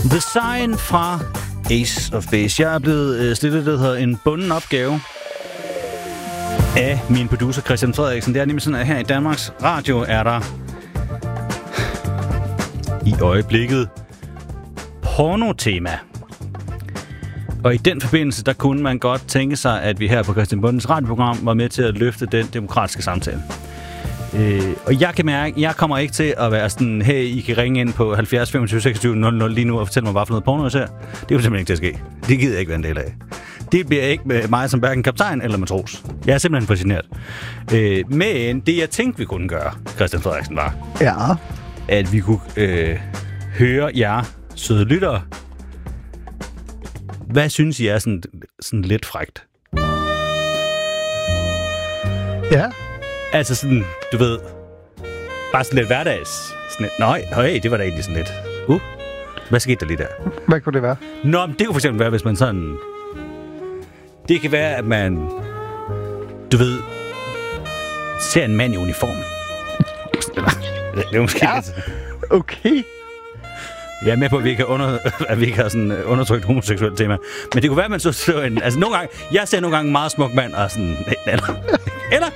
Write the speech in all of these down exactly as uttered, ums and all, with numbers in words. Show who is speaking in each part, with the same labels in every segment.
Speaker 1: The Sign fra Ace of Base. Jeg er blevet stillet det, der hedder en bunden opgave af min producer Christian Frederiksen. Det er nemlig sådan, at her i Danmarks Radio er der i øjeblikket pornotema. Og i den forbindelse, der kunne man godt tænke sig, at vi her på Christian Bundens radioprogram var med til at løfte den demokratiske samtale. Øh, og jeg kan mærke, at jeg kommer ikke til at være sådan, hey, I kan ringe ind på halvfjerds femogtyve seksogtyve nul nul lige nu og fortælle mig, hvad for noget porno jeg ser. Det er jo simpelthen ikke til at ske. Det gider jeg ikke være en del af. Det bliver ikke med mig som hverken kaptajn eller matros. Jeg er simpelthen fascineret. Øh, men det, jeg tænkte, vi kunne gøre, Christian Frederiksen, var,
Speaker 2: ja.
Speaker 1: at vi kunne øh, høre jer, søde lyttere. Hvad synes I er sådan, sådan lidt frækt?
Speaker 2: Ja.
Speaker 1: Altså sådan, du ved, bare sådan lidt hverdags. Sådan lidt, nej, høj, det var da egentlig sådan lidt. Uh, hvad skete der lige der?
Speaker 2: Hvad kunne det være?
Speaker 1: Nå, men det kunne for eksempel være, hvis man sådan... Det kan være, at man, du ved, ser en mand i uniform. Det er måske
Speaker 2: ja.
Speaker 1: lidt...
Speaker 2: Okay.
Speaker 1: Jeg er med på, at vi ikke har, under, at vi ikke har sådan undertrykt homoseksuelt tema. Men det kunne være, at man så så en... Altså nogle gange... Jeg ser nogle gange en meget smuk mand og sådan... Eller... eller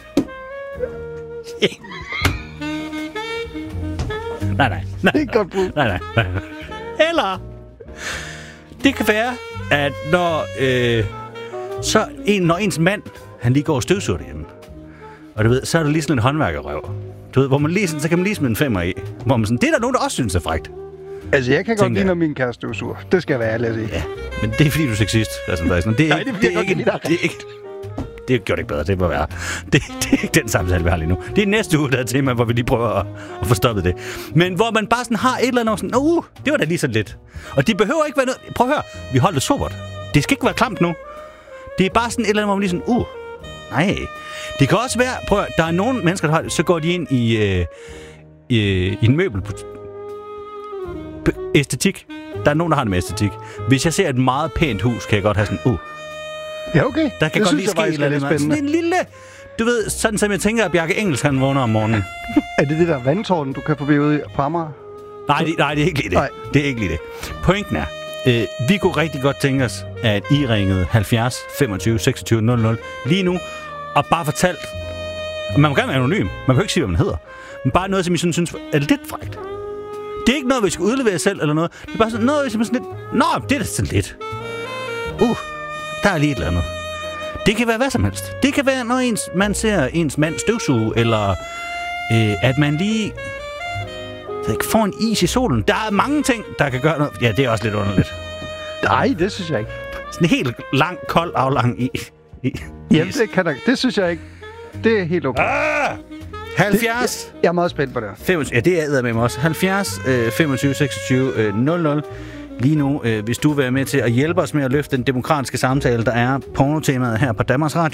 Speaker 1: nej, nej, nej.
Speaker 2: Det er godt brug.
Speaker 1: Nej, nej, nej. Eller... Det kan være, at når... Øh, så en, når ens mand, han lige går og støvsuger derhjemme. Og du ved, så er der lige sådan en håndværkerrøv. Du ved, hvor man lige sådan... Så kan man lige smide en femmer i. Hvor man sådan... Det er der nogen, der også synes er frækt.
Speaker 2: Altså, jeg kan godt lide, når min kæreste er sur. Det skal jeg være ærlig at sige.
Speaker 1: Ja, men det er fordi, du er sexist. Altså, det er,
Speaker 2: Nej, det,
Speaker 1: det er ikke... Det er ikke... Det gjorde det ikke bedre, det må være. Det, det er ikke den samtale, vi har lige nu. Det er næste uge, der er tema, hvor vi lige prøver at, at få stoppet det. Men hvor man bare sådan har et eller andet sådan, uh, det var da lige så lidt. Og det behøver ikke være noget... Prøv at høre, vi holder det sobert. Det skal ikke være klamt nu. Det er bare sådan et eller andet, hvor man lige sådan, uh, nej. Det kan også være, prøv at høre, der er nogle mennesker, der har det, så går de ind i, øh, i, i en møbel på æstetik. Der er nogen, der har det med æstetik. Hvis jeg ser et meget pænt hus, kan jeg godt have sådan, uh.
Speaker 2: Ja, okay.
Speaker 1: Der kan
Speaker 2: det
Speaker 1: godt lige ske et eller andet. Sådan en lille, du ved, sådan som jeg tænker, at Bjarke Engels kan vågne om morgenen.
Speaker 2: Er det det der vandtårn, du kan forbi ude på Amager?
Speaker 1: Nej, det, nej, det er ikke lige det. Nej. Det er ikke lige det. Pointen er, øh, vi kunne rigtig godt tænke os, at I ringede halvfjerds femogtyve seksogtyve nul nul lige nu, og bare fortalt, og man må gerne være anonym, man behøver ikke sige, hvad man hedder, men bare noget, som I synes er lidt frækt. Det er ikke noget, vi skal udlevere selv eller noget. Det er bare sådan noget, som er sådan lidt... Nå, det er da sådan lidt. Uh, der er lige et eller andet. Det kan være hvad som helst. Det kan være, når ens, man ser ens mand støvsuge, eller øh, at man lige får en is i solen. Der er mange ting, der kan gøre noget. Ja, det er også lidt underligt.
Speaker 2: Nej, det synes jeg ikke.
Speaker 1: Sådan en helt lang, kold, aflang i, i
Speaker 2: Jamen, det kan der, det synes jeg ikke. Det er helt okay.
Speaker 1: Ah! halvfjerds
Speaker 2: Det, jeg, jeg er meget spændt på det.
Speaker 1: femogtyve, ja, det er med mig også. halvfjerds femogtyve seksogtyve nul nul Lige nu, øh, hvis du vil være med til at hjælpe os med at løfte den demokratiske samtale, der er pornotemaet her på Danmarks Radio.